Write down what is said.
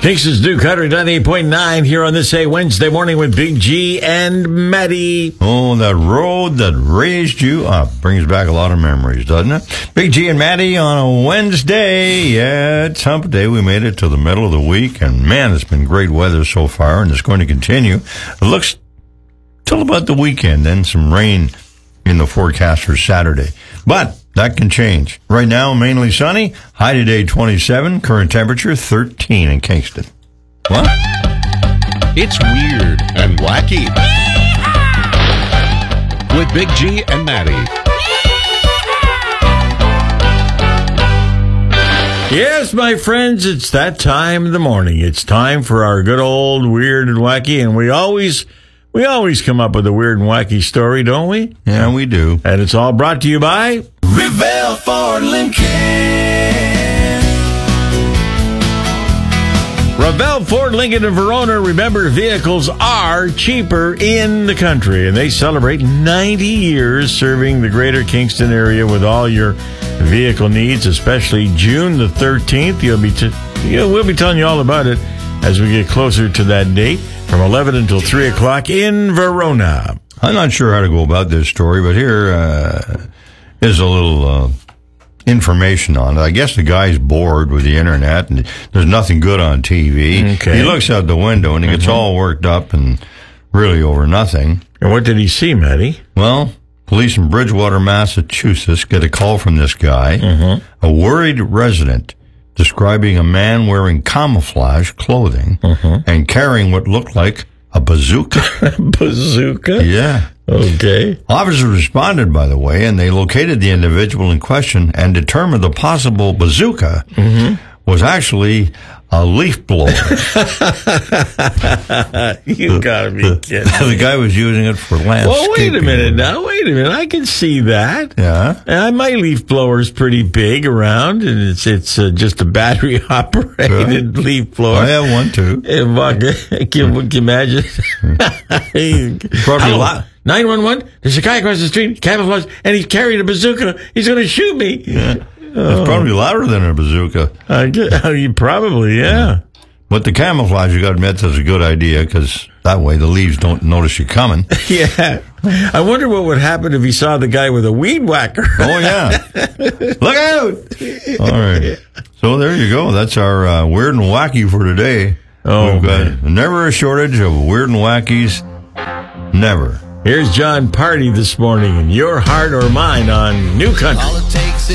Kingston's Duke 100.9 here on this Wednesday morning with Big G and Maddie. Oh, that road that raised you up brings back a lot of memories, doesn't it? Big G and Maddie on a Wednesday. Yeah, it's hump day. We made it to the middle of the week, and man, it's been great weather so far, and it's going to continue. It looks till about the weekend, then some rain in the forecast for Saturday. But that can change. Right now, mainly sunny. High today, 27. Current temperature, 13 in Kingston. What? It's weird and wacky. With Big G and Maddie. Yes, my friends, it's that time of the morning. It's time for our good old weird and wacky, and we always come up with a weird and wacky story, don't we? Yeah, we do. And it's all brought to you by Revell Ford Lincoln. Revell Ford Lincoln in Verona. Remember, vehicles are cheaper in the country, and they celebrate 90 years serving the greater Kingston area with all your vehicle needs, especially June the 13th. We'll be telling you all about it as we get closer to that date from 11 until 3 o'clock in Verona. I'm not sure how to go about this story, but here is a little information on it. I guess the guy's bored with the internet, and there's nothing good on TV. Okay. He looks out the window, and he gets all worked up and really over nothing. And what did he see, Maddie? Well, police in Bridgewater, Massachusetts get a call from this guy, a worried resident, describing a man wearing camouflage clothing and carrying what looked like a bazooka. Bazooka? Yeah. Okay. Officers responded, by the way, and they located the individual in question and determined the possible bazooka was actually a leaf blower. You gotta be kidding. The guy was using it for landscaping. Well, wait a minute. I can see that. Yeah. My leaf blower's pretty big around, and it's just a battery-operated leaf blower. I have one, too. Can you imagine? Probably a lot. 911, there's a guy across the street, camouflage, and he's carrying a bazooka. He's going to shoot me. Yeah. It's probably louder than a bazooka. Probably, yeah. But the camouflage, you got to admit, that's a good idea, because that way the leaves don't notice you coming. Yeah. I wonder what would happen if he saw the guy with a weed whacker. Oh, yeah. Look out! All right. So there you go. That's our weird and wacky for today. Oh, we've got never a shortage of weird and wackies. Never. Here's John Party this morning in Your Heart or Mine on New Country.